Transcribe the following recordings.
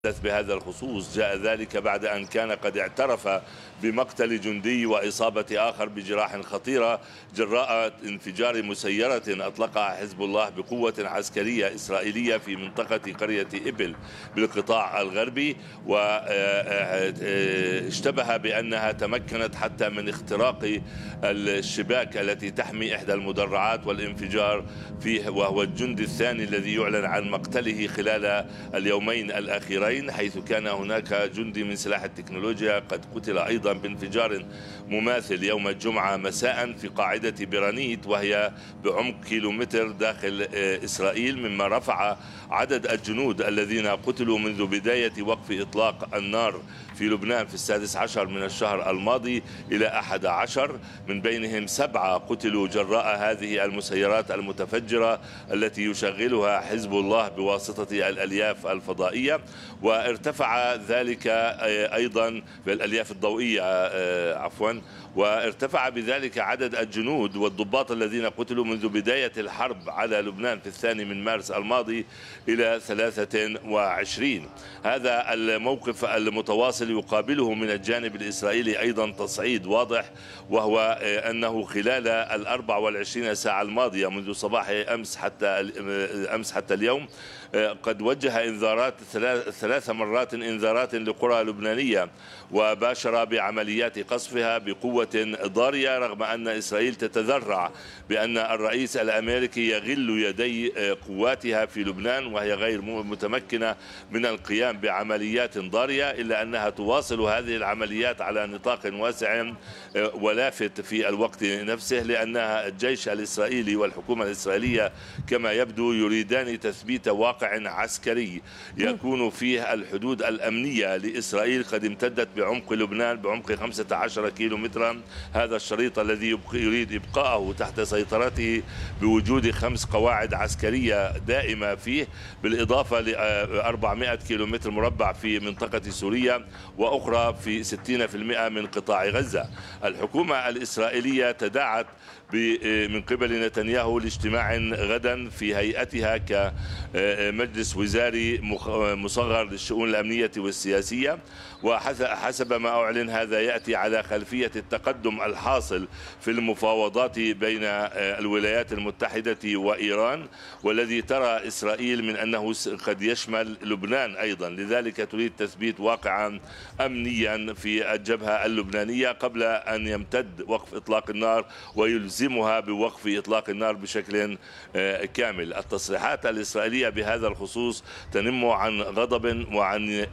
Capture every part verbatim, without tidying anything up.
بهذا الخصوص جاء ذلك بعد أن كان قد اعترف بمقتل جندي وإصابة آخر بجراح خطيرة جراء انفجار مسيرة أطلقها حزب الله بقوة عسكرية إسرائيلية في منطقة قرية إبل بالقطاع الغربي، واشتبه بأنها تمكنت حتى من اختراق الشباك التي تحمي إحدى المدرعات والانفجار فيه، وهو الجندي الثاني الذي يعلن عن مقتله خلال اليومين الأخيرين، حيث كان هناك جندي من سلاح التكنولوجيا قد قتل أيضا بانفجار مماثل يوم الجمعة مساء في قاعدة برانيت وهي بعمق كيلومتر داخل إسرائيل، مما رفع عدد الجنود الذين قتلوا منذ بداية وقف إطلاق النار في لبنان في السادس عشر من الشهر الماضي إلى أحد عشر، من بينهم سبعة قتلوا جراء هذه المسيرات المتفجرة التي يشغلها حزب الله بواسطة الألياف الفضائية، وارتفع ذلك أيضا بالألياف الضوئية عفوا وارتفع بذلك عدد الجنود والضباط الذين قتلوا منذ بداية الحرب على لبنان في الثاني من مارس الماضي إلى ثلاثة وعشرين. هذا الموقف المتواصل يقابله من الجانب الإسرائيلي أيضا تصعيد واضح، وهو أنه خلال الأربع والعشرين ساعة الماضية منذ صباح أمس حتى أمس حتى اليوم قد وجه إنذارات ثلاث مرات إنذارات لقرى لبنانية، وباشر بعمليات قصفها بقوة ضارية، رغم أن إسرائيل تتذرع بأن الرئيس الأمريكي يغل يدي قواتها في لبنان وهي غير متمكنة من القيام بعمليات ضارية، إلا أنها تواصل هذه العمليات على نطاق واسع ولافت في الوقت نفسه، لأنها الجيش الإسرائيلي والحكومة الإسرائيلية كما يبدو يريدان تثبيت واقع عسكري يكون فيه الحدود الأمنية لإسرائيل قد امتدت بعمق لبنان بعمق خمسة عشر كيلو مترا، هذا الشريط الذي يريد إبقاءه تحت سيطرته بوجود خمس قواعد عسكرية دائمة فيه، بالإضافة ل أربعمائة كيلو متر مربع في منطقة سوريا وأخرى في ستين بالمئة من قطاع غزة. الحكومة الإسرائيلية تداعت من قبل نتنياهو لاجتماع غدا في هيئتها كمجلس وزاري مصغر للشؤون الأمنية والسياسية، وحسب ما أعلن هذا يأتي على خلفية التقدم الحاصل في المفاوضات بين الولايات المتحدة وإيران، والذي ترى إسرائيل من أنه قد يشمل لبنان أيضا، لذلك تريد تثبيت واقعا أمنيا في الجبهة اللبنانية قبل أن يمتد وقف إطلاق النار ويلزمها بوقف إطلاق النار بشكل كامل. التصريحات الإسرائيلية بهذا الخصوص تنم عن غضب وعن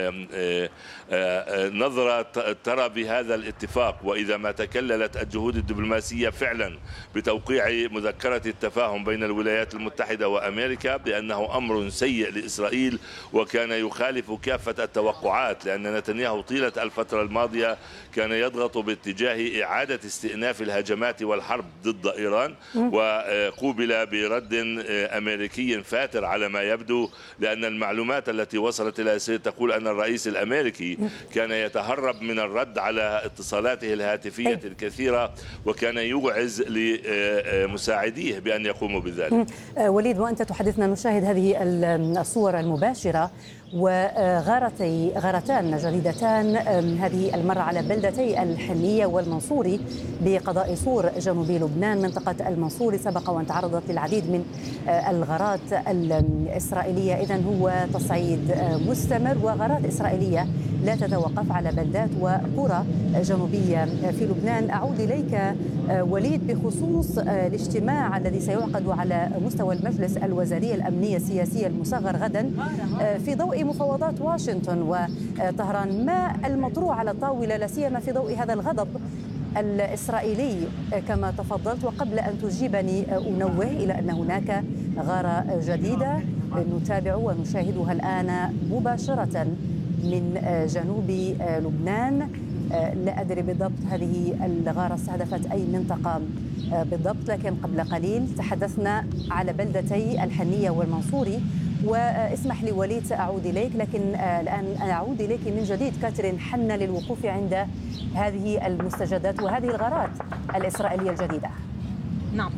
نظرة ترى بهذا الاتفاق، وإذا ما تكللت الجهود الدبلوماسية فعلا بتوقيع مذكرة التفاهم بين الولايات المتحدة وأمريكا بأنه أمر سيء لإسرائيل وكان يخالف كافة التوقعات، لأن نتنياهو طيلة الفترة الماضية كان يضغط باتجاه إعادة استئناف الهجمات والحرب ضد إيران، وقوبل برد أمريكي فاتر على ما يبدو، لأن المعلومات التي وصلت إلى إسرائيل تقول أن الرئيس الأمريكي كان يتهرب من الرد على اتصالاته الهاتفية الكثيرة وكان يوعز لمساعديه بأن يقوموا بذلك. وليد، وأنت تحدثنا نشاهد هذه الصور المباشرة وغارتي غارتان جديدتان هذه المرة على بلدتي الحنية والمنصوري بقضاء صور جنوبي لبنان. منطقة المنصوري سبق وأن تعرضت للعديد من الغارات الإسرائيلية، إذن هو تصعيد مستمر وغارات إسرائيلية لا تتوقف على بلدات وقرى جنوبية في لبنان. أعود إليك وليد بخصوص الاجتماع الذي سيعقد على مستوى المجلس الوزاري الأمنية السياسية المصغر غدا في ضوء مفاوضات واشنطن وطهران، ما المطروح على الطاولة لا سيما في ضوء هذا الغضب الإسرائيلي كما تفضلت؟ وقبل أن تجيبني أنوه إلى أن هناك غارة جديدة نتابع ونشاهدها الآن مباشرة من جنوب لبنان. لا أدري بالضبط هذه الغارة استهدفت أي منطقة بالضبط، لكن قبل قليل تحدثنا على بلدتي الحنية والمنصوري. واسمح لي وليد سأعود إليك، لكن الآن أعود إليك من جديد. كاترين حن للوقوف عند هذه المستجدات وهذه الغارات الإسرائيلية الجديدة. نعم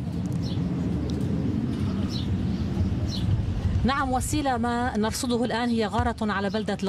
نعم وسيلة، ما نرصده الآن هي غارة على بلدة